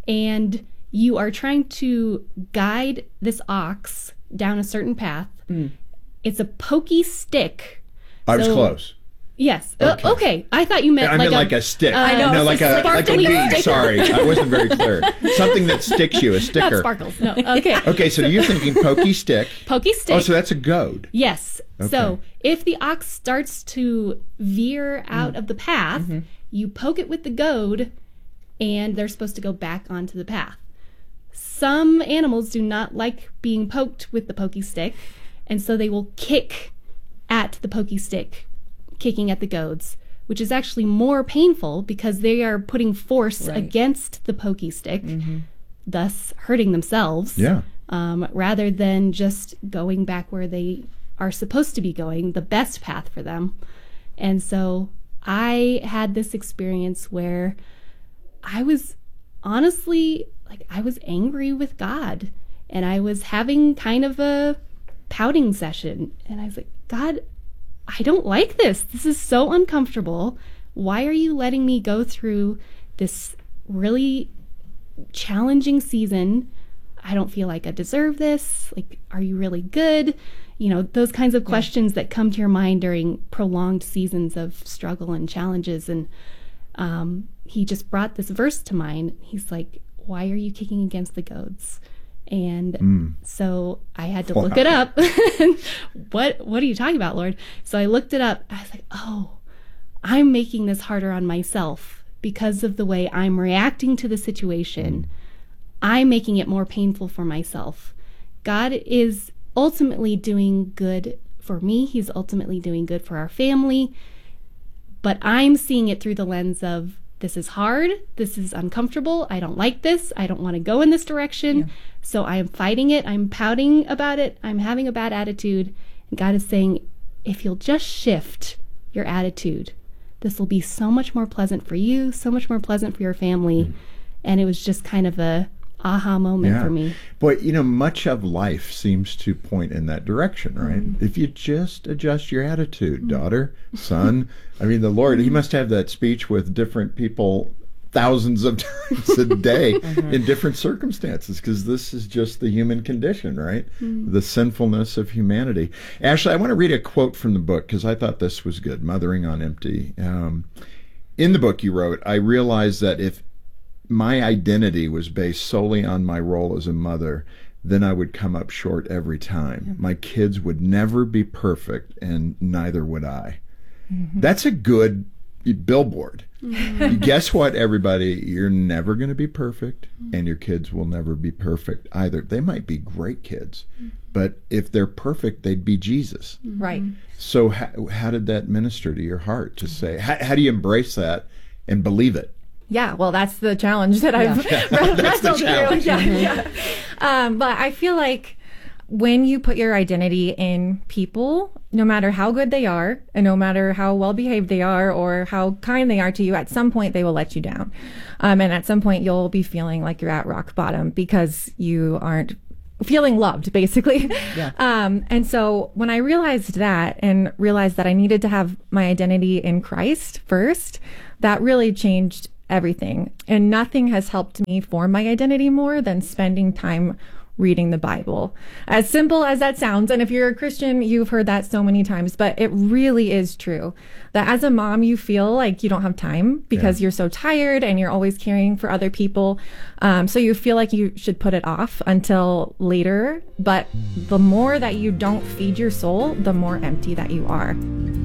and you are trying to guide this ox down a certain path. Mm. It's a pokey stick. I was so, close. Yes. Okay. Uh, okay. I thought you meant I like meant a, like a stick. Uh, I know. No, like a like a bead. Sticker. Sorry, I wasn't very clear. Something that sticks you, a sticker. Not sparkles. No. Okay. Okay, so you're thinking pokey stick. Pokey stick. Oh, so that's a goad. Yes. Okay. So if the ox starts to veer out mm. of the path, mm-hmm. you poke it with the goad, and they're supposed to go back onto the path. Some animals do not like being poked with the pokey stick, and so they will kick at the pokey stick, kicking at the goads, which is actually more painful because they are putting force right. against the pokey stick, mm-hmm. thus hurting themselves, yeah. um, rather than just going back where they are supposed to be going, the best path for them. And so I had this experience where I was honestly, like, I was angry with God, and I was having kind of a pouting session, and I was like, God, I don't like this. This is so uncomfortable. Why are you letting me go through this really challenging season? I don't feel like I deserve this. Like, are you really good? You know, those kinds of questions yeah. that come to your mind during prolonged seasons of struggle and challenges. And um, he just brought this verse to mind. He's like, why are you kicking against the goads? And mm. so I had to wow. look it up. what what are you talking about, Lord? So I looked it up. I was like, oh, I'm making this harder on myself because of the way I'm reacting to the situation. Mm. I'm making it more painful for myself. God is ultimately doing good for me. He's ultimately doing good for our family. But I'm seeing it through the lens of, this is hard. This is uncomfortable. I don't like this. I don't want to go in this direction. Yeah. So I am fighting it. I'm pouting about it. I'm having a bad attitude. And God is saying, if you'll just shift your attitude, this will be so much more pleasant for you, so much more pleasant for your family. Mm. And it was just kind of a aha moment yeah. for me. Boy, you know, much of life seems to point in that direction, right? Mm. If you just adjust your attitude, mm. daughter, son. I mean, the Lord, he must have that speech with different people thousands of times a day mm-hmm. in different circumstances, because this is just the human condition, right? Mm. The sinfulness of humanity. Ashley, I want to read a quote from the book because I thought this was good, Mothering on Empty. Um, in the book you wrote, I realized that if my identity was based solely on my role as a mother, then I would come up short every time. Mm-hmm. My kids would never be perfect, and neither would I. Mm-hmm. That's a good billboard. Mm-hmm. Guess what, everybody? You're never going to be perfect, and your kids will never be perfect either. They might be great kids, but if they're perfect, they'd be Jesus. Right. So how, how did that minister to your heart to say, how, how do you embrace that and believe it? Yeah, well, that's the challenge that I've Yeah. wrestled That's the through. challenge. Yeah, yeah. Um, but I feel like when you put your identity in people, no matter how good they are, and no matter how well behaved they are or how kind they are to you, at some point they will let you down. Um, and at some point you'll be feeling like you're at rock bottom because you aren't feeling loved, basically. Yeah. Um, and so when I realized that and realized that I needed to have my identity in Christ first, that really changed everything. And nothing has helped me form my identity more than spending time reading the Bible. As simple as that sounds, and if you're a Christian, you've heard that so many times, but it really is true that as a mom, you feel like you don't have time because yeah. you're so tired and you're always caring for other people. Um, so you feel like you should put it off until later. But the more that you don't feed your soul, the more empty that you are.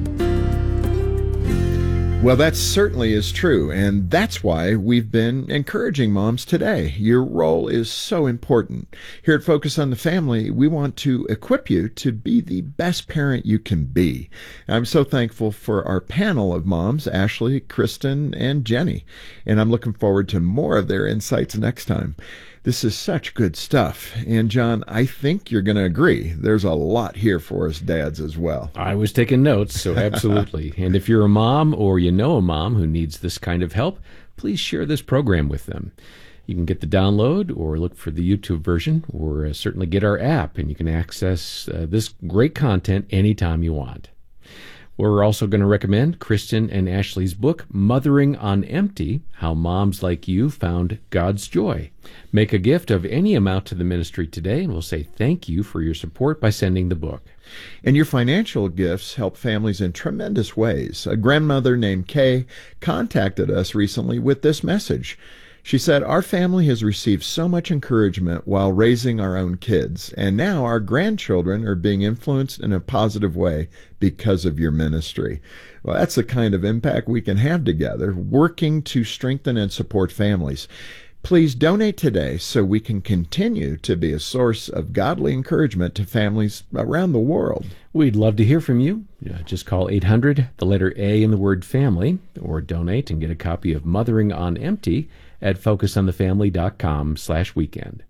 Well, that certainly is true, and that's why we've been encouraging moms today. Your role is so important. Here at Focus on the Family, we want to equip you to be the best parent you can be. I'm so thankful for our panel of moms, Ashley, Kristen, and Jenny, and I'm looking forward to more of their insights next time. This is such good stuff. And John, I think you're going to agree. There's a lot here for us dads as well. I was taking notes, so absolutely. And if you're a mom or you know a mom who needs this kind of help, please share this program with them. You can get the download or look for the YouTube version or uh, certainly get our app, and you can access uh, this great content anytime you want. We're also going to recommend Kristen and Ashley's book, Mothering on Empty, How Moms Like You Found God's Joy. Make a gift of any amount to the ministry today, and we'll say thank you for your support by sending the book. And your financial gifts help families in tremendous ways. A grandmother named Kay contacted us recently with this message. She said, our family has received so much encouragement while raising our own kids, and now our grandchildren are being influenced in a positive way because of your ministry. Well, that's the kind of impact we can have together, working to strengthen and support families. Please donate today so we can continue to be a source of godly encouragement to families around the world. We'd love to hear from you. Uh, just call eight hundred, the letter A in the word family, or donate and get a copy of Mothering on Empty at focusonthefamily.com slash weekend.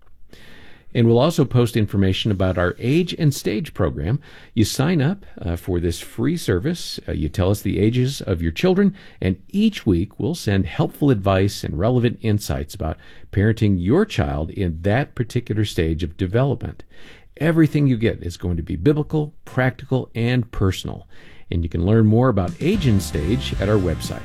And we'll also post information about our Age and Stage program. You sign up uh, for this free service. Uh, you tell us the ages of your children, and each week we'll send helpful advice and relevant insights about parenting your child in that particular stage of development. Everything you get is going to be biblical, practical, and personal. And you can learn more about Age and Stage at our website.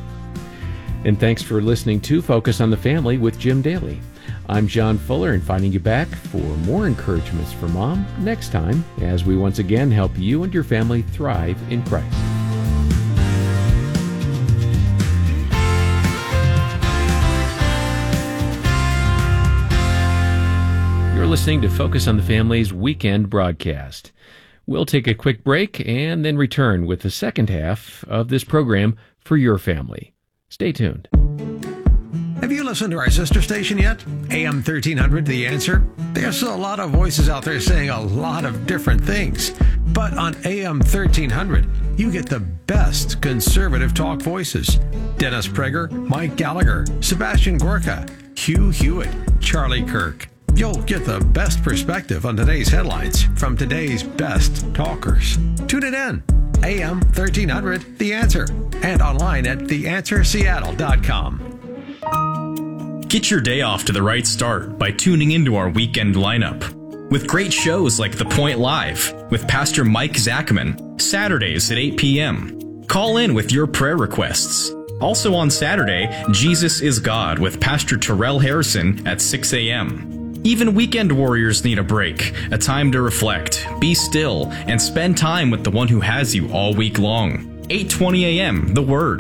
And thanks for listening to Focus on the Family with Jim Daly. I'm John Fuller, and finding you back for more encouragements for mom next time as we once again help you and your family thrive in Christ. You're listening to Focus on the Family's weekend broadcast. We'll take a quick break and then return with the second half of this program for your family. Stay tuned. Have you listened to our sister station yet? A M thirteen hundred, The Answer? There's a lot of voices out there saying a lot of different things. But on A M thirteen hundred, you get the best conservative talk voices. Dennis Prager, Mike Gallagher, Sebastian Gorka, Hugh Hewitt, Charlie Kirk. You'll get the best perspective on today's headlines from today's best talkers. Tune it in. A M thirteen hundred, The Answer, and online at the answer seattle dot com. Get your day off to the right start by tuning into our weekend lineup. With great shows like The Point Live with Pastor Mike Zachman, Saturdays at eight p.m. Call in with your prayer requests. Also on Saturday, Jesus is God with Pastor Terrell Harrison at six a.m. Even weekend warriors need a break, a time to reflect, be still, and spend time with the one who has you all week long. eight twenty a.m., The Word.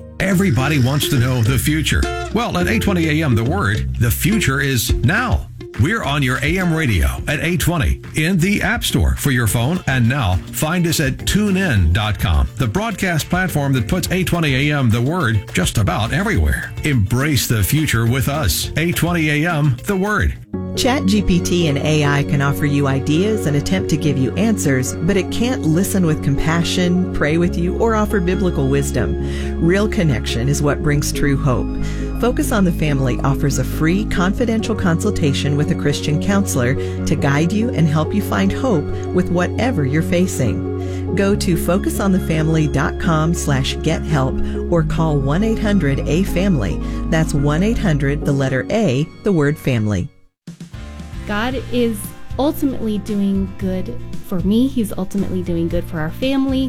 Everybody wants to know the future. Well, at eight twenty a.m., The Word, the future is now. We're on your A M radio at eight twenty, in the App Store for your phone, and now find us at tune in dot com, the broadcast platform that puts eight twenty A M The Word just about everywhere. Embrace the future with us. eight twenty A M The Word. ChatGPT and A I can offer you ideas and attempt to give you answers, but it can't listen with compassion, pray with you, or offer biblical wisdom. Real connection is what brings true hope. Focus on the Family offers a free, confidential consultation with a Christian counselor to guide you and help you find hope with whatever you're facing. Go to focus on the family dot com slash get help or call one eight hundred A family. That's one eight hundred, the letter A, the word family. God is ultimately doing good for me. He's ultimately doing good for our family.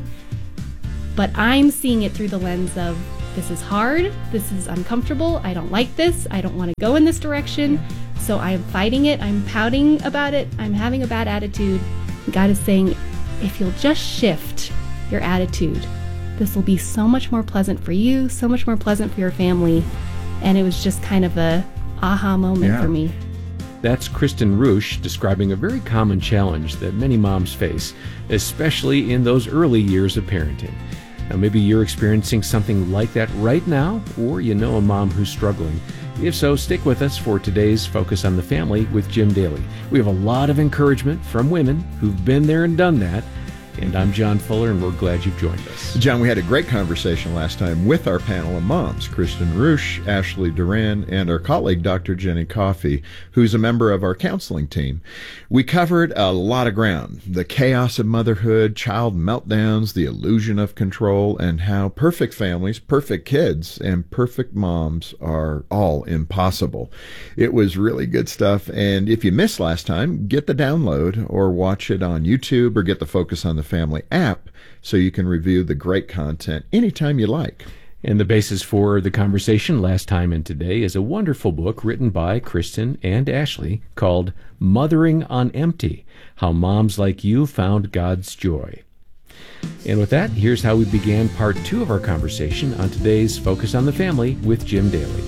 But I'm seeing it through the lens of, this is hard, this is uncomfortable, I don't like this, I don't want to go in this direction, so I'm fighting it, I'm pouting about it, I'm having a bad attitude. God is saying, if you'll just shift your attitude, this will be so much more pleasant for you, so much more pleasant for your family. And it was just kind of a aha moment Yeah. for me. That's Kristen Rusch describing a very common challenge that many moms face, especially in those early years of parenting. Now, maybe you're experiencing something like that right now, or you know a mom who's struggling. If so, stick with us for today's Focus on the Family with Jim Daly. We have a lot of encouragement from women who've been there and done that. And I'm John Fuller, and we're glad you've joined us. John, we had a great conversation last time with our panel of moms, Kristen Rusch, Ashley Duran, and our colleague, Doctor Jenny Coffey, who's a member of our counseling team. We covered a lot of ground: the chaos of motherhood, child meltdowns, the illusion of control, and how perfect families, perfect kids, and perfect moms are all impossible. It was really good stuff, and if you missed last time, get the download or watch it on YouTube or get the Focus on the Family app so you can review the great content anytime you like. And the basis for the conversation last time and today is a wonderful book written by Kristen and Ashley called Mothering on Empty: How Moms Like You Found God's Joy. And with that, here's how we began part two of our conversation on today's Focus on the Family with Jim Daly.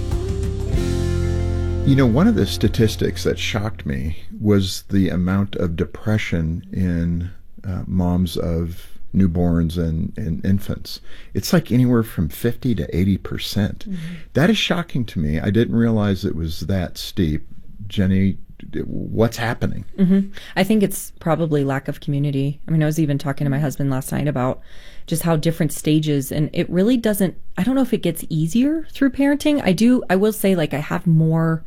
You know, one of the statistics that shocked me was the amount of depression in uh, moms of newborns and, and infants. It's like anywhere from fifty to eighty percent. Mm-hmm. That is shocking to me. I didn't realize it was that steep. Jenny, what's happening? Mm-hmm. I think it's probably lack of community. I mean, I was even talking to my husband last night about just how different stages, and it really doesn't, I don't know if it gets easier through parenting. I do, I will say, like, I have more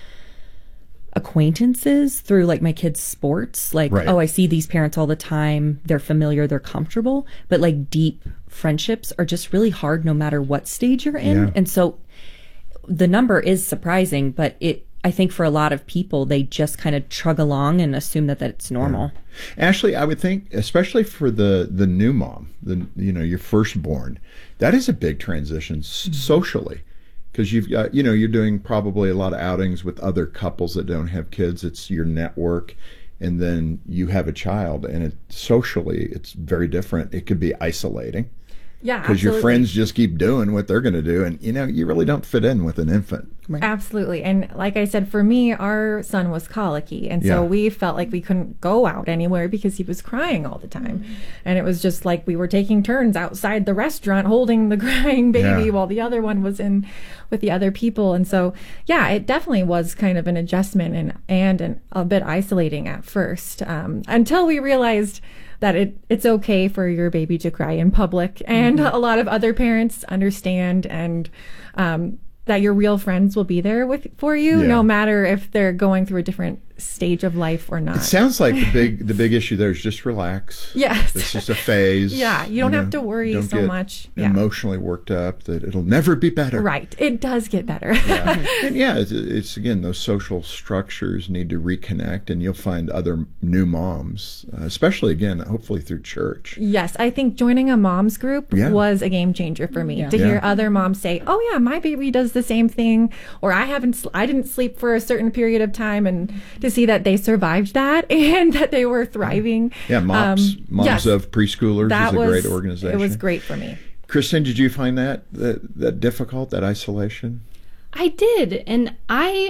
acquaintances through like my kids' sports. Like, right. Oh, I see these parents all the time. They're familiar, they're comfortable, but like deep friendships are just really hard no matter what stage you're in. Yeah. And so the number is surprising, but it, I think for a lot of people, they just kind of chug along and assume that, that it's normal. Yeah. Ashley, I would think, especially for the, the new mom, the, you know, your firstborn, that is a big transition mm-hmm. socially. Because you've got, you know, you're doing probably a lot of outings with other couples that don't have kids. It's your network, and then you have a child, and it socially, it's very different. It could be isolating. Yeah, because your friends just keep doing what they're going to do, and you know, you really don't fit in with an infant. Absolutely. And like I said, for me, our son was colicky, and so yeah. we felt like we couldn't go out anywhere because he was crying all the time. Mm-hmm. And it was just like we were taking turns outside the restaurant holding the crying baby yeah. while the other one was in with the other people. And so, yeah, it definitely was kind of an adjustment and, and an, a bit isolating at first, um, until we realized that it it's okay for your baby to cry in public, and mm-hmm. a lot of other parents understand, and um, that your real friends will be there with for you, yeah. no matter if they're going through a different stage of life or not. It sounds like the big the big issue there is just relax. Yes, it's just a phase. Yeah, you don't you know, have to worry don't so get much. Emotionally yeah. worked up that it'll never be better. Right, it does get better. yeah, and yeah it's, it's again, those social structures need to reconnect, and you'll find other new moms, uh, especially again, hopefully through church. Yes, I think joining a moms group yeah. was a game changer for me. Yeah. To yeah. hear other moms say, "Oh yeah, my baby does the same thing," or "I haven't, I didn't sleep for a certain period of time," and to see that they survived that and that they were thriving. Yeah, moms, um, moms yes, of preschoolers that is a was, great organization. It was great for me. Kristen, did you find that, that that difficult, that isolation? I did, and I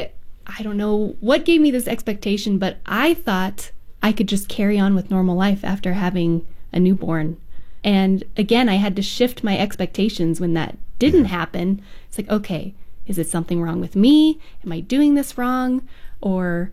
I don't know what gave me this expectation, but I thought I could just carry on with normal life after having a newborn. And again, I had to shift my expectations when that didn't happen. It's like, okay, is it something wrong with me? Am I doing this wrong? Or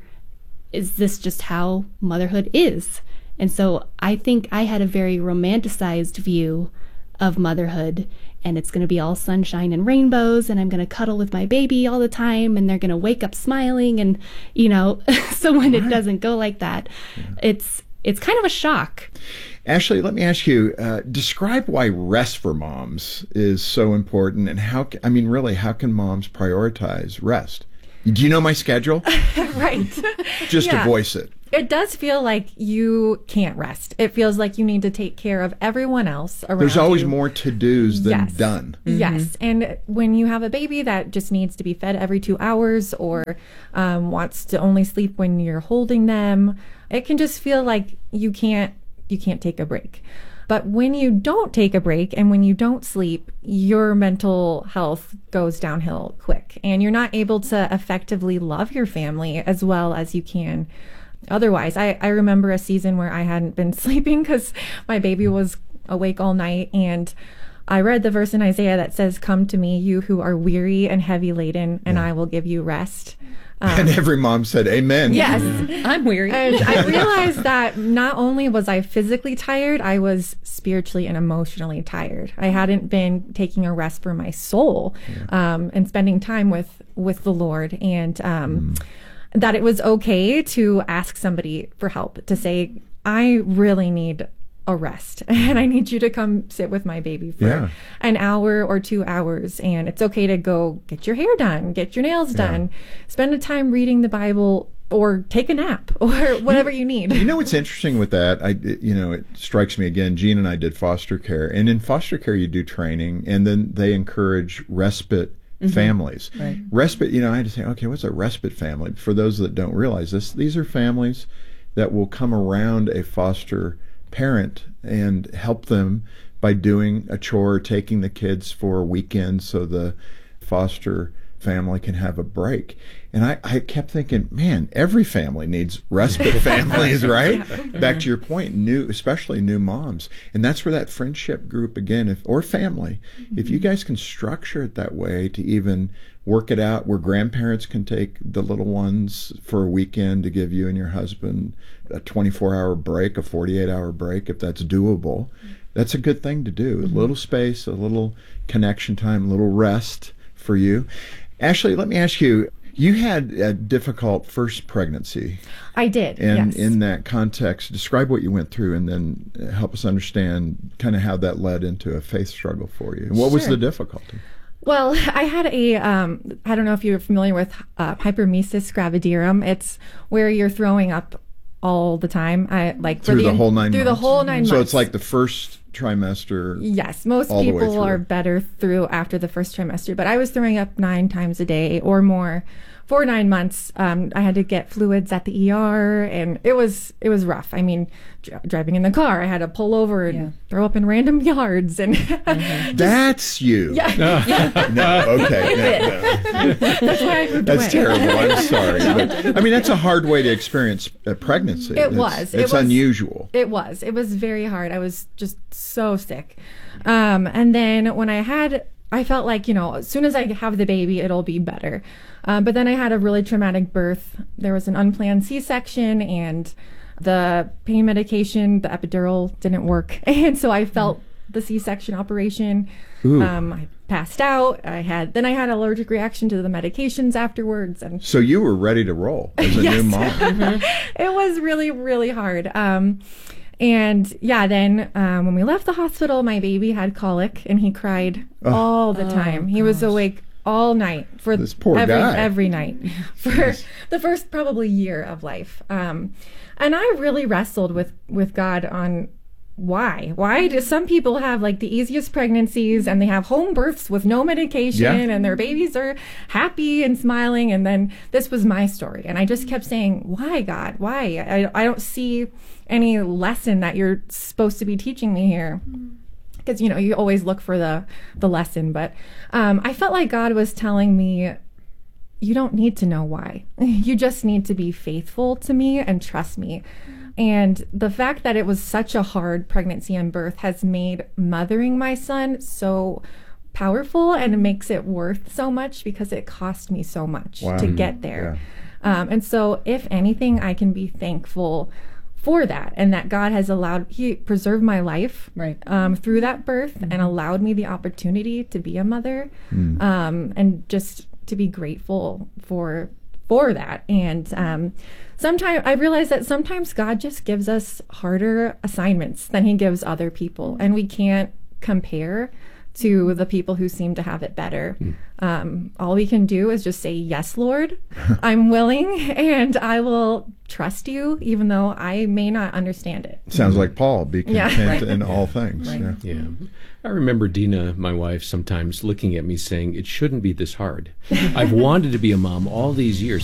is this just how motherhood is? And so I think I had a very romanticized view of motherhood, and it's going to be all sunshine and rainbows, and I'm going to cuddle with my baby all the time, and they're going to wake up smiling, and, you know, so when it doesn't go like that, yeah. it's it's kind of a shock. Ashley, let me ask you, uh, describe why rest for moms is so important, and how, I mean, really, how can moms prioritize rest? Do you know my schedule? Right. Just yeah. to voice it. It does feel like you can't rest. It feels like you need to take care of everyone else around There's always you. more to-dos than yes. done. Mm-hmm. Yes. And when you have a baby that just needs to be fed every two hours or um, wants to only sleep when you're holding them, it can just feel like you can't you can't take a break. But when you don't take a break and when you don't sleep, your mental health goes downhill quick, and you're not able to effectively love your family as well as you can otherwise. I, I remember a season where I hadn't been sleeping because my baby was awake all night, and I read the verse in Isaiah that says, "Come to me, you who are weary and heavy laden, and yeah. I will give you rest." Um, and every mom said, amen. Yes. I'm weary. And I realized that not only was I physically tired, I was spiritually and emotionally tired. I hadn't been taking a rest for my soul yeah. um, and spending time with, with the Lord. And um, mm. that it was okay to ask somebody for help, to say, I really need a rest and I need you to come sit with my baby for yeah. an hour or two hours. And it's okay to go get your hair done, get your nails done, yeah. spend a time reading the Bible, or take a nap, or whatever you, you need. You know what's interesting with that? I, you know, it strikes me again, Jean and I did foster care, and in foster care you do training, and then they encourage respite mm-hmm. families. Right. Respite, you know, I had to say, okay, what's a respite family? For those that don't realize this, these are families that will come around a foster parent and help them by doing a chore, taking the kids for a weekend so the foster family can have a break. And I, I kept thinking, man, every family needs respite families, right? Yeah. Back to your point, new, especially new moms. And that's where that friendship group again, if, or family, mm-hmm. if you guys can structure it that way to even work it out where grandparents can take the little ones for a weekend to give you and your husband a twenty-four hour break, a forty-eight hour break, if that's doable, that's a good thing to do. Mm-hmm. A little space, a little connection time, a little rest for you. Ashley, let me ask you, you had a difficult first pregnancy. I did, and yes. in that context, describe what you went through and then help us understand kind of how that led into a faith struggle for you. And what sure. was the difficulty? Well, I had a, um, I don't know if you're familiar with uh, hyperemesis gravidarum. It's where you're throwing up all the time. I like Through for the, the whole nine through months. the whole nine so months. So it's like the first trimester. Yes, most all people the way through. are better through after the first trimester, but I was throwing up nine times a day or more for nine months. Um, I had to get fluids at the E R, and it was it was rough. I mean, dr- driving in the car, I had to pull over and yeah. throw up in random yards, and mm-hmm. that's you. Yeah. yeah. No, okay. No, no. That's why I moved That's away. terrible. I'm sorry. But, I mean, that's a hard way to experience a pregnancy. It it's, was. It's it was, unusual. It was. It was very hard. I was just so sick. Um, and then when I had, I felt like, you know, as soon as I have the baby, it'll be better. Uh, but then I had a really traumatic birth. There was an unplanned C-section, and the pain medication, the epidural, didn't work. And so I felt the C-section operation. Um, I passed out. I had then I had an allergic reaction to the medications afterwards. And so you were ready to roll as a yes. new mom. Mm-hmm. It was really, really hard. Um, and yeah, then um, when we left the hospital, my baby had colic, and he cried oh. all the time. Oh, he was awake all night for this poor every, guy. every night for the first probably year of life. Um, and I really wrestled with, with God on why. Why do some people have like the easiest pregnancies and they have home births with no medication yeah. and their babies are happy and smiling? And then this was my story. And I just kept saying, why, God? Why? I, I don't see any lesson that you're supposed to be teaching me here. Because, you know, you always look for the, the lesson. But um, I felt like God was telling me, you don't need to know why. You just need to be faithful to me and trust me. And the fact that it was such a hard pregnancy and birth has made mothering my son so powerful, and it makes it worth so much because it cost me so much Wow. to get there. Yeah. Um, and so if anything, I can be thankful for that, and that God has allowed, he preserved my life right. um, through that birth mm-hmm. and allowed me the opportunity to be a mother mm. um, and just to be grateful for for that. And um, sometimes I realize that sometimes God just gives us harder assignments than he gives other people, and we can't compare to the people who seem to have it better. Mm. Um, all we can do is just say, yes, Lord, I'm willing, and I will trust you, even though I may not understand it. Sounds like Paul, be content yeah. right. in all things. Right. Yeah. yeah. I remember Dina, my wife, sometimes looking at me saying, it shouldn't be this hard. I've wanted to be a mom all these years.